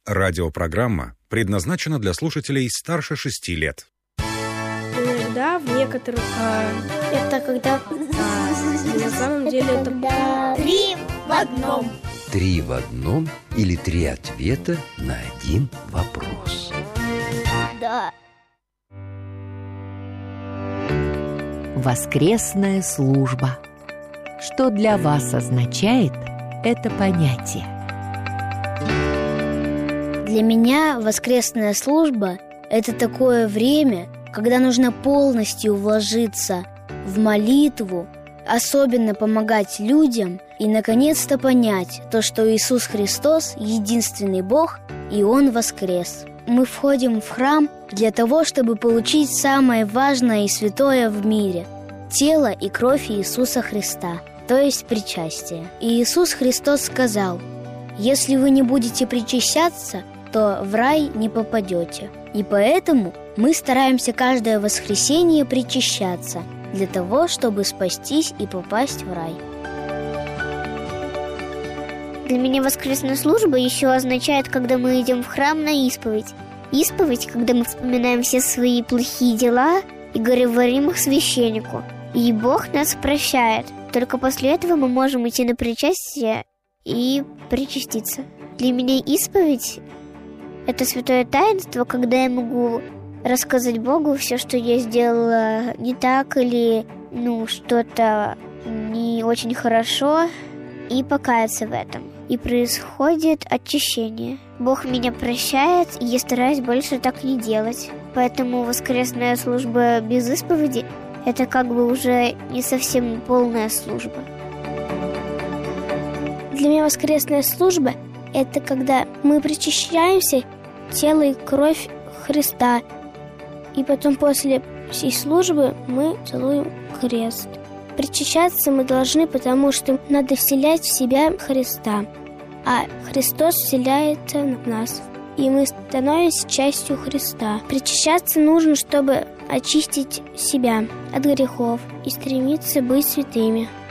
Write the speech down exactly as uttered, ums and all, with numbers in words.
Радиопрограмма предназначена для слушателей старше шести лет. Иногда в некоторых... А, это когда... А, на самом деле это... Три в одном. Три в одном или три ответа на один вопрос. Да. Воскресная служба. Что для вас означает это понятие? Для меня воскресная служба – это такое время, когда нужно полностью вложиться в молитву, особенно помогать людям и, наконец-то, понять то, что Иисус Христос – единственный Бог, и Он воскрес. Мы входим в храм для того, чтобы получить самое важное и святое в мире – тело и кровь Иисуса Христа, то есть причастие. И Иисус Христос сказал: «Если вы не будете причащаться, то в рай не попадете». И поэтому мы стараемся каждое воскресенье причащаться для того, чтобы спастись и попасть в рай. Для меня воскресная служба еще означает, когда мы идем в храм на исповедь. Исповедь, когда мы вспоминаем все свои плохие дела и говорим их священнику. И Бог нас прощает. Только после этого мы можем идти на причастие и причаститься. Для меня исповедь – это святое таинство, когда я могу рассказать Богу все, что я сделала не так или ну, что-то не очень хорошо, и покаяться в этом. И происходит очищение. Бог меня прощает, и я стараюсь больше так не делать. Поэтому воскресная служба без исповеди – это как бы уже не совсем полная служба. Для меня воскресная служба – это когда мы причащаемся тело и кровь Христа, и потом после всей службы мы целуем крест. Причащаться мы должны, потому что надо вселять в себя Христа, а Христос вселяется в нас, и мы становимся частью Христа. Причащаться нужно, чтобы очистить себя от грехов и стремиться быть святыми.